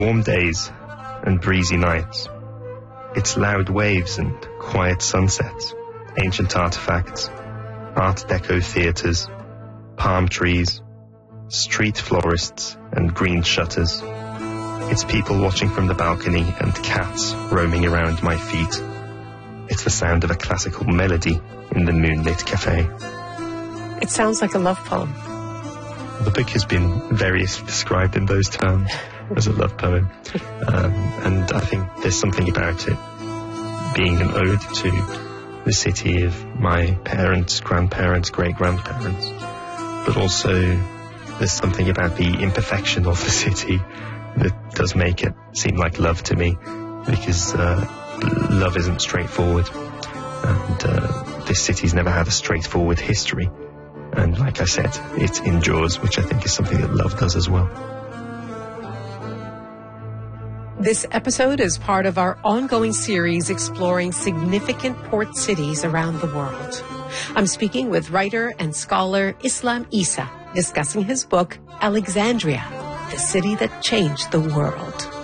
Warm days and breezy nights. Its loud waves and quiet sunsets, ancient artifacts, Art Deco theatres, palm trees, street florists and green shutters. It's people watching from the balcony and cats roaming around my feet. It's the sound of a classical melody in the moonlit cafe. It sounds like a love poem. The book has been variously described in those terms as a love poem. And I think there's something about it being an ode to the city of my parents, grandparents, great-grandparents. But also there's something about the imperfection of the city that does make it seem like love to me, because love isn't straightforward. And this city's never had a straightforward history. And like I said, it endures, which I think is something that love does as well. This episode is part of our ongoing series exploring significant port cities around the world. I'm speaking with writer and scholar Islam Issa, discussing his book, Alexandria, the city that changed the world.